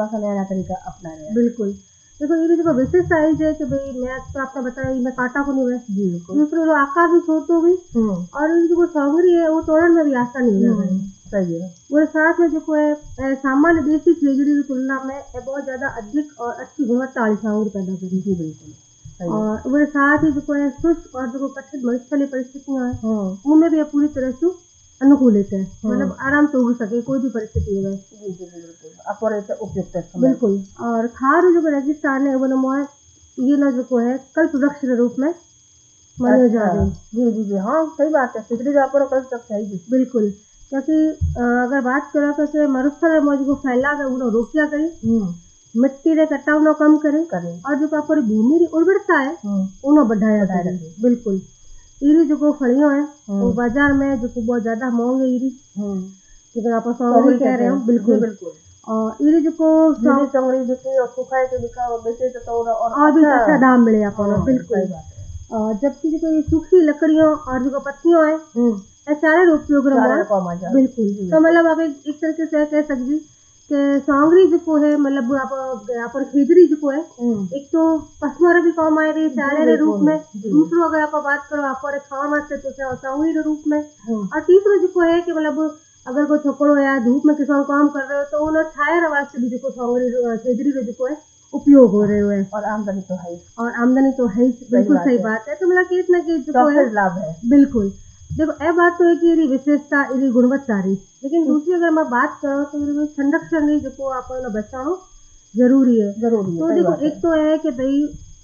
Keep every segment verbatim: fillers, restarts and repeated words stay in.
सा नया नया तरीका अपना रहे हैं। बिल्कुल। देखो ये देखो विशेषता है जे कि भाई मैं तो आपने बताया मैं काटा को नहीं है जी बिल्कुल। दूसरे जो आकार भी छोटो भी और ये जो सौंगरी है वो तोड़न में भी आसानी हो जाता है। सही है। वो साथ में जो है सामान्य देसी खेजड़ी की तुलना में बहुत ज्यादा अधिक और अच्छी गुणवत्ता वाली सामग्री पैदा करेगी। जी बिल्कुल। और वो साथ ही जो है शुष्क और जो कठिन मरुस्थलीय परिस्थितियां हैं उनमें भी पूरी तरह से अनुकूलित है, मतलब आराम से उग सके कोई भी परिस्थिति हो। जी जी बिल्कुल अपरित उपयुक्त है बिल्कुल। और खार जो रेगिस्तान है वो नमो ये ना जो है कल्प वृक्ष के रूप में माने जा रहे हैं। जी जी जी हाँ सही बात है। खिचड़ी जो आपको कल्प वृक्ष है जी बिल्कुल। क्योंकि अगर बात करो तो मरुस्थल में जो फैलाव है उन्हें रोकिया करे, मिट्टी रे कटाव न कम करे, करे। और जो आपरी भूमि की उर्वरता है उन्हें बढ़ाया करे। बिल्कुल। इरी जो फलियों है वो बाजार में जो बहुत ज्यादा महंगे इरी जो आप सौंगरी कह रहे हो। बिल्कुल बिल्कुल। और इरी जो सौंगरी बिके और सुखाए के बिका बेचे तो और और भी अच्छा दाम मिले आपको। बिल्कुल। और जबकि जो ये सूखी लकड़ियों और जो पत्तियों है सारे उपयोग बिल्कुल। तो मतलब आप एक, एक तरीके से कह सकती कि सौंगरी जो है मतलब आप यहाँ पर खिचड़ी जो है एक तो पशुओं भी काम आए रही चारे के रूप में, दूसरों अगर आप बात करो आप खावा वास्ते तो सौंगरी के रूप में, और तीसरा जो है कि मतलब अगर कोई छोकरो या धूप में किसान काम कर रहे हो तो उन्हें छाया वास्ते भी जो सौंगरी खिचड़ी का जो है उपयोग हो रहे हुए और आमदनी तो है और आमदनी तो है। बिल्कुल सही बात है। तो मतलब कि इतना कि जो है लाभ है। बिल्कुल। देखो यह बात तो है कि ये विशेषता ये गुणवत्ता रही, लेकिन दूसरी अगर मैं बात करूँ तो संरक्षण ही जो आप बचाना जरूरी है। जरूरी है। तो देखो एक तो है कि भाई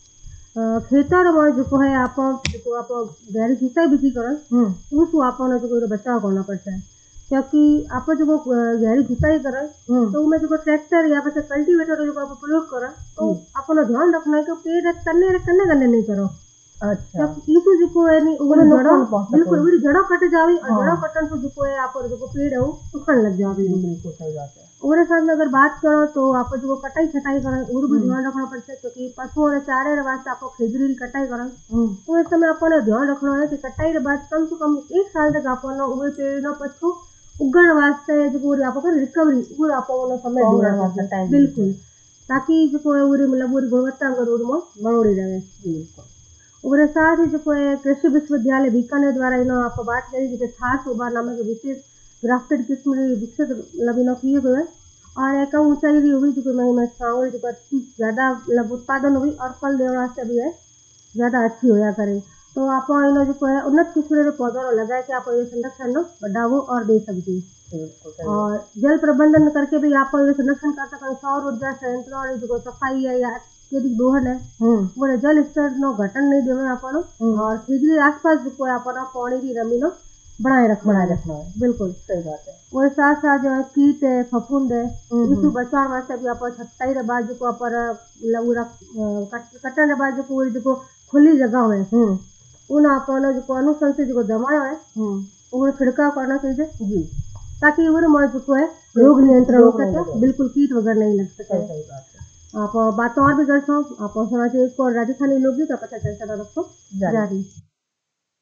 खेतर में जो है आप जो आप गहरी जुताई भी करें उस आप जो बचाव करना पड़ता है, क्योंकि आप जो गहरी जुताई करें तो उनमें जो ट्रैक्टर या फिर कल्टीवेटर जो आप प्रयोग करें तो अपना ध्यान रखना है कि पेड़ तन्ने कन्ने कन्ने नहीं करो। अच्छा। इसु जो है नहीं वो जड़ों बिल्कुल वो जड़ों कट जावी और जड़ों कटन तो जो है आप जो पेड़ है वो सुखन लग जावे। बिल्कुल सही बात है। और साथ में अगर बात करो तो आप जो कटाई छटाई करें और भी ध्यान रखना पड़ता है, क्योंकि पशुओं और चारे के वास्ते आप खिचड़ी की कटाई करें तो इस समय आपने ध्यान रखना है कि कटाई के बाद कम से कम एक साल तक आपने वो पेड़ न पशु उगण वास्ते जो आप रिकवरी वो आप समय देना वास्ते। बिल्कुल। ताकि जो है मतलब पूरी गुणवत्ता बनोड़ी रहे। बिल्कुल। और साथ ही जो है कृषि विश्वविद्यालय बीकानेर द्वारा इन्हों आप बात करी जैसे खास उबार नामक विशेष ग्राफ्टेड किस्म की विकसित मतलब किए गए और एक ऊंचाई भी हुई जो मैं सौंगरी जो ज्यादा मतलब उत्पादन हुई और फल देने वास्ते भी है ज्यादा अच्छी होया करे। तो आप इन जो है उन्नत किस्म के पौधों लगाए कि आप ये संरक्षण बढ़ावो और दे सकती। और जल प्रबंधन करके भी आप ये संरक्षण कर सकते। सौर ऊर्जा संयंत्र और जो सफाई है या यदि दोहन है वो जल स्तर नो घटन नहीं देवे आपनो और खिचड़ी आसपास जो है आपना पानी की रमी नो बनाए रखना बनाए रखना है। बिल्कुल सही बात है। और साथ साथ जो है कीट है फफूंद है इसको बचाव वास्ते भी आप छटाई के बाद जो पर लऊरा कटन के बाद जो जो खुली जगह है उन आपने जो अनुसंध जो दवाएं है वो छिड़काव करना चाहिए जी, ताकि वो जो है रोग नियंत्रण हो सके। बिल्कुल कीट वगैरह नहीं लग सके। सही बात है। आप बात और भी कर सो आप सुना चाहिए एक और राजस्थानी लोकगीत का पता चल सकता रखो जारी।